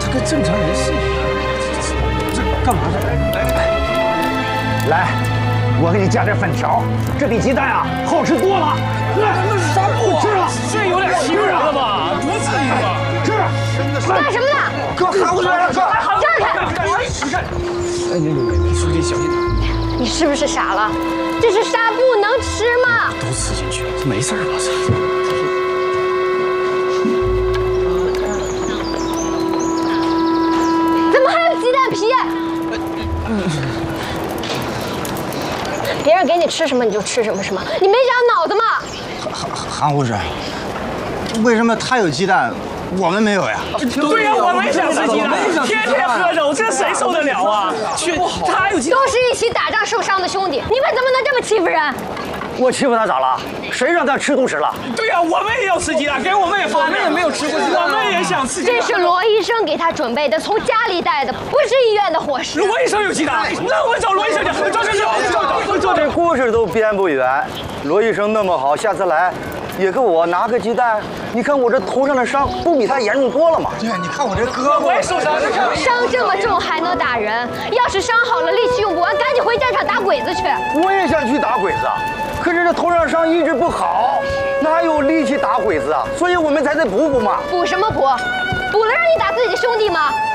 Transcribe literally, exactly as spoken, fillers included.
这跟正常人是一样。这这干嘛呢？ 来，我给你加点粉条，这比鸡蛋啊好吃多了。来， 那是啥不吃了， 这有点欺负人了吧？多刺激吧！ 吃。 干什么呢？ 哥喊我来了，哥。 让开！ 你看，哎，你你你，书记小心点。 你是不是傻了？这是纱布，能吃吗？ 都吃进去了，这没事吧？这。 怎么还有鸡蛋皮？别人给你吃什么你就吃什么是吗？你没长脑子吗？ 韩护士，为什么他有鸡蛋，我们没有呀？ 对呀，我们也想吃鸡蛋，天天喝肉，这谁受得了啊？去，他还有鸡蛋。 都是一起打仗受伤的兄弟，你们怎么能这么欺负人？ 我欺负他咋了？谁让他吃独食了？ 对呀，我们也要吃鸡蛋，给我们也发。我们也没有吃过鸡蛋，我们也想吃鸡蛋。 这是罗医生给他准备的，从家里带的，不是医院的伙食。 罗医生有鸡蛋，那我找罗医生去。找找找找找。 这故事都编不圆。罗医生那么好，下次来也给我拿个鸡蛋。你看我这头上的伤，不比他严重多了吗？ 对，你看我这胳膊， 我也受伤了。 伤这么重还能打人？要是伤好了，力气用不完，赶紧回战场打鬼子去。 我也想去打鬼子，可是这头上伤一直不好，哪有力气打鬼子啊？所以我们才得补补嘛。 补什么补？补了让你打自己的兄弟吗？